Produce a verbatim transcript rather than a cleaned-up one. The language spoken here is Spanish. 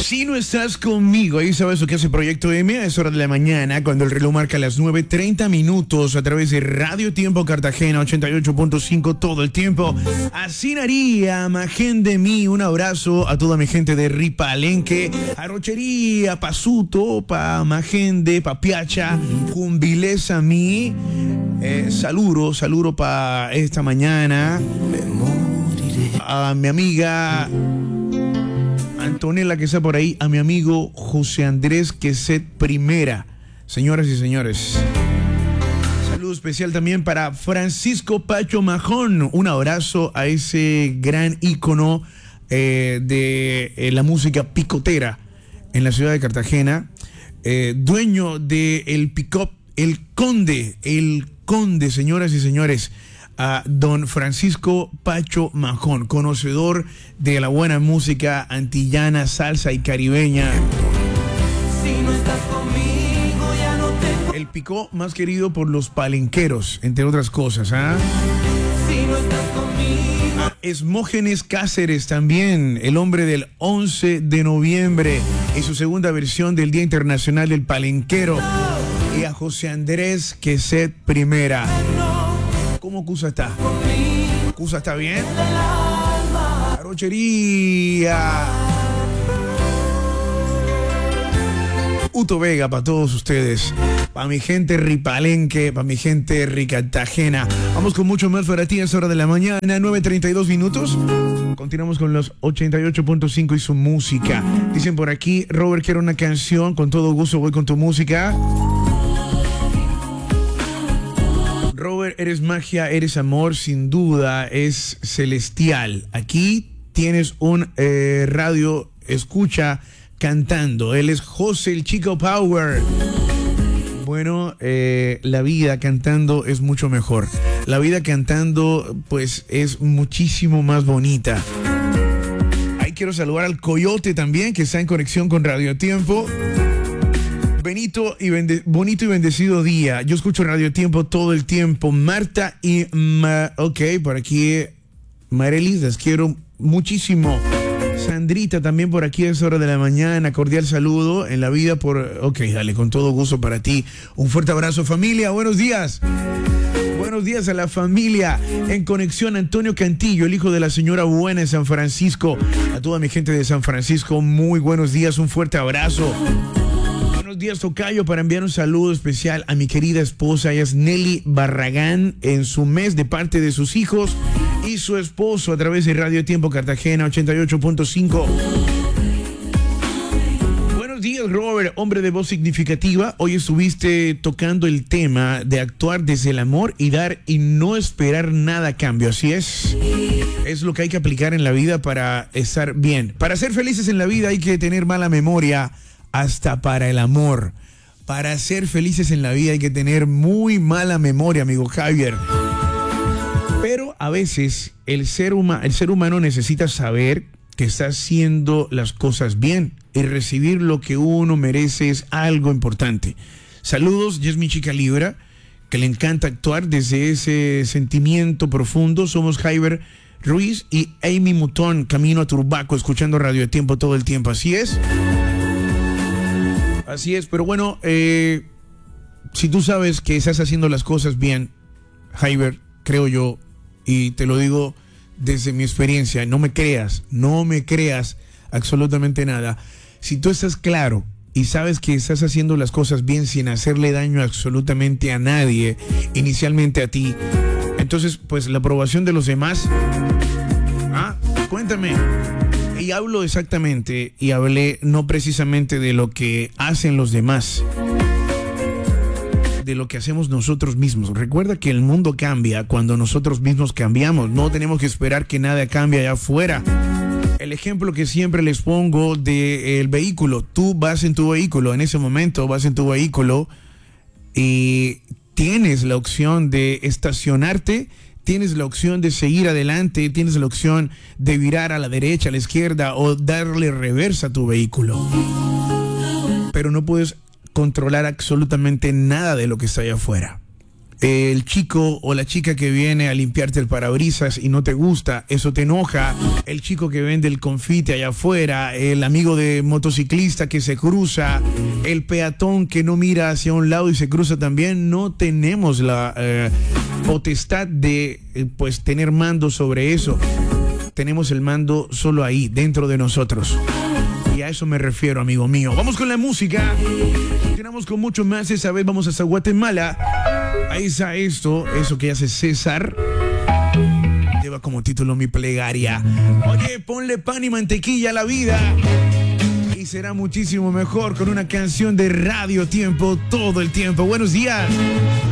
Si no estás conmigo, ahí sabes lo que hace Proyecto M a esa hora de la mañana, cuando el reloj marca las nueve treinta minutos a través de Radio Tiempo Cartagena ochenta y ocho punto cinco todo el tiempo. Así haría, magen de mí, un abrazo a toda mi gente de Ripalenque, Arrochería, Pasuto, pa Magende, pa Piacha, Cumbilesa mí. Eh, saludo, saludo pa esta mañana a mi amiga Antonella que está por ahí, a mi amigo José Andrés Queset Primera. Señoras y señores, saludo especial también para Francisco Pacho Majón. Un abrazo a ese gran ícono eh, de eh, la música picotera en la ciudad de Cartagena, eh, dueño de el pick-up, el Conde, el Conde, señoras y señores, a don Francisco Pacho Majón, conocedor de la buena música antillana, salsa y caribeña. Si no estás conmigo, ya no tengo... El picó más querido por los palenqueros, entre otras cosas, ¿ah? Si no estás conmigo. A Esmógenes Cáceres también, el hombre del once de noviembre, en su segunda versión del Día Internacional del Palenquero. Y a José Andrés Queset Primera. ¿Cómo Cusa está? ¿Cusa está bien? Arrochería. Uto Vega para todos ustedes. Para mi gente ripalenque, para mi gente ricartagena. Vamos con mucho más para ti a esa hora de la mañana, nueve treinta y dos minutos. Continuamos con los ochenta y ocho punto cinco y su música. Dicen por aquí, Robert, quiero una canción. Con todo gusto voy con tu música. Robert, eres magia, eres amor, sin duda, es celestial. Aquí tienes un eh, radio escucha cantando. Él es José el Chico Power. Bueno, eh, la vida cantando es mucho mejor. La vida cantando, pues, es muchísimo más bonita. Ahí quiero saludar al Coyote también, que está en conexión con Radio Tiempo. Benito y bende- bonito y bendecido día. Yo escucho Radio Tiempo todo el tiempo. Marta y... Ma- ok, por aquí Marelis, las quiero muchísimo. Sandrita también por aquí a esa hora de la mañana. Cordial saludo en la vida por... Ok, dale, con todo gusto para ti. Un fuerte abrazo, familia. Buenos días. Buenos días a la familia. En conexión, Antonio Cantillo, el hijo de la señora Buena en San Francisco. A toda mi gente de San Francisco, muy buenos días. Un fuerte abrazo. Buenos días, tocayo, para enviar un saludo especial a mi querida esposa. Ella es Nelly Barragán, en su mes de parte de sus hijos y su esposo a través de Radio Tiempo Cartagena ochenta y ocho punto cinco. Buenos días, Robert, hombre de voz significativa. Hoy estuviste tocando el tema de actuar desde el amor y dar y no esperar nada a cambio. Así es. Es lo que hay que aplicar en la vida para estar bien. Para ser felices en la vida hay que tener mala memoria. Hasta para el amor. Para ser felices en la vida hay que tener muy mala memoria, amigo Javier. Pero a veces el ser, huma- el ser humano necesita saber que está haciendo las cosas bien y recibir lo que uno merece es algo importante. Saludos, y es mi chica Libra, que le encanta actuar desde ese sentimiento profundo. Somos Javier Ruiz y Amy Mutón, camino a Turbaco, escuchando Radio Tiempo todo el tiempo. Así es. Así es, pero bueno, eh, si tú sabes que estás haciendo las cosas bien, Javier, creo yo, y te lo digo desde mi experiencia, no me creas, no me creas absolutamente nada. Si tú estás claro y sabes que estás haciendo las cosas bien sin hacerle daño absolutamente a nadie, inicialmente a ti, entonces pues la aprobación de los demás, ah, cuéntame. Y hablo exactamente, y hablé no precisamente de lo que hacen los demás, de lo que hacemos nosotros mismos. Recuerda que el mundo cambia cuando nosotros mismos cambiamos. No tenemos que esperar que nada cambie allá afuera. El ejemplo que siempre les pongo del vehículo. Tú vas en tu vehículo, en ese momento vas en tu vehículo y tienes la opción de estacionarte. Tienes la opción de seguir adelante, tienes la opción de virar a la derecha, a la izquierda o darle reversa a tu vehículo. Pero no puedes controlar absolutamente nada de lo que está allá afuera. el chico o la chica que viene a limpiarte el parabrisas y no te gusta, eso te enoja. El chico que vende el confite allá afuera, el amigo de motociclista que se cruza, el peatón que no mira hacia un lado y se cruza también. No tenemos la eh, potestad de eh, pues tener mando sobre eso. Tenemos el mando solo ahí, dentro de nosotros. Y a eso me refiero, amigo mío. Vamos con la música. Continuamos con mucho más. Esa vez vamos hasta Guatemala. Ahí está esto, eso que hace César. Lleva como título Mi Plegaria. Oye, ponle pan y mantequilla a la vida y será muchísimo mejor con una canción de Radio Tiempo todo el tiempo. Buenos días.